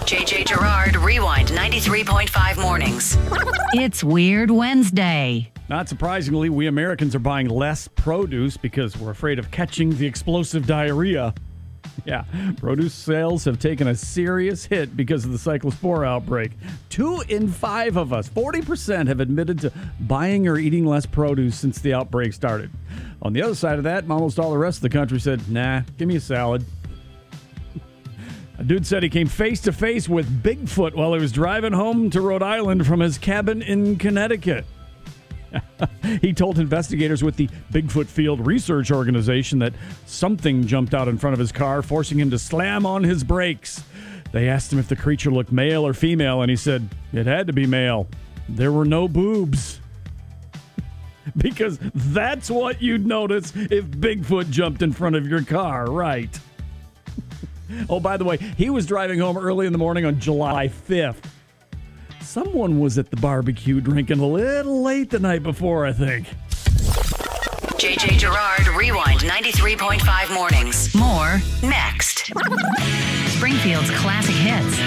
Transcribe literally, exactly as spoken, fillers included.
J J Gerard, Rewind ninety-three point five mornings. It's Weird Wednesday. Not surprisingly, we Americans are buying less produce because we're afraid of catching the explosive diarrhea. Yeah, produce sales have taken a serious hit because of the cyclospora outbreak. Two in five of us, forty percent, have admitted to buying or eating less produce since the outbreak started. On the other side of that, almost all the rest of the country said, nah, give me a salad. A dude said he came face to face with Bigfoot while he was driving home to Rhode Island from his cabin in Connecticut. He told investigators with the Bigfoot Field Research Organization that something jumped out in front of his car, forcing him to slam on his brakes. They asked him if the creature looked male or female, and he said it had to be male. There were no boobs. Because that's what you'd notice if Bigfoot jumped in front of your car, right? Oh, by the way, he was driving home early in the morning on July fifth. Someone was at the barbecue drinking a little late the night before, I think. J J Gerard, Rewind ninety-three point five mornings. More Next. Springfield's classic hits.